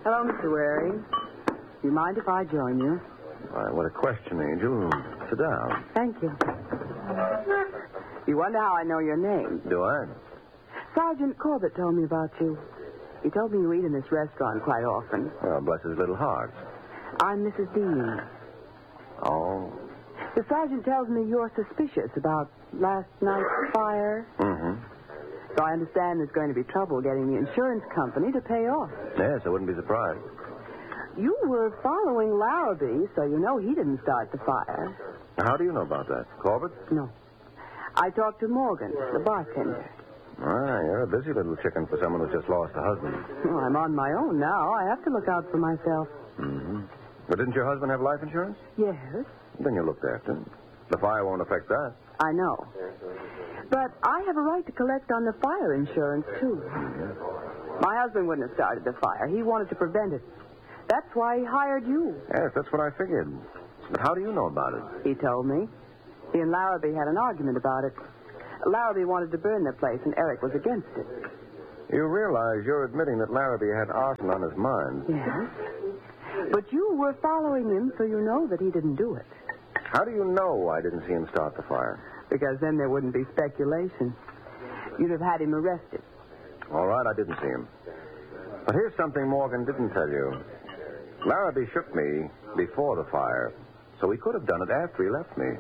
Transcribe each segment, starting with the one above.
Hello, Mr. Waring. Do you mind if I join you? Why, what a question, Angel. Sit down. Thank you. You wonder how I know your name. Do I? Sergeant Corbett told me about you. He told me you eat in this restaurant quite often. Well, bless his little heart. I'm Mrs. Dean. Oh. The sergeant tells me you're suspicious about last night's fire. Mm-hmm. So I understand there's going to be trouble getting the insurance company to pay off. Yes, I wouldn't be surprised. You were following Larrabee, so you know he didn't start the fire. How do you know about that? Corbett? No. I talked to Morgan, the bartender. Ah, you're a busy little chicken for someone who's just lost a husband. Well, I'm on my own now. I have to look out for myself. Mm-hmm. But didn't your husband have life insurance? Yes. Then you looked after him. The fire won't affect that. I know. But I have a right to collect on the fire insurance, too. Mm-hmm. My husband wouldn't have started the fire. He wanted to prevent it. That's why he hired you. Yes, that's what I figured. But how do you know about it? He told me. He and Larrabee had an argument about it. Larrabee wanted to burn the place, and Eric was against it. You realize you're admitting that Larrabee had arson on his mind. Yes. But you were following him, so you know that he didn't do it. How do you know I didn't see him start the fire? Because then there wouldn't be speculation. You'd have had him arrested. All right, I didn't see him. But here's something Morgan didn't tell you. Larrabee shook me before the fire, so he could have done it after he left me.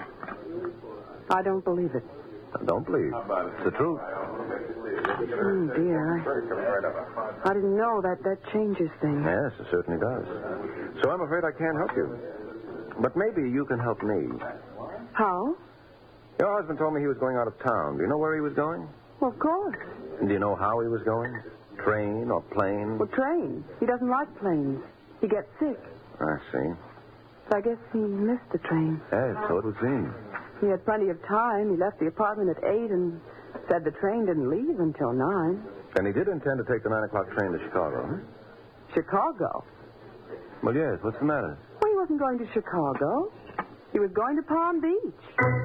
I don't believe it. Don't believe. It's the truth. Oh, dear. I didn't know that changes things. Yes, it certainly does. So I'm afraid I can't help you. But maybe you can help me. How? Your husband told me he was going out of town. Do you know where he was going? Well, of course. And do you know how he was going? Train or plane? Well, train. He doesn't like planes. He gets sick. I see. So I guess he missed the train. Yes, so it would seem. He had plenty of time. He left the apartment at 8 and said the train didn't leave until 9. And he did intend to take the 9 o'clock train to Chicago, huh? Chicago? Well, yes. What's the matter? Well, he wasn't going to Chicago. He was going to Palm Beach.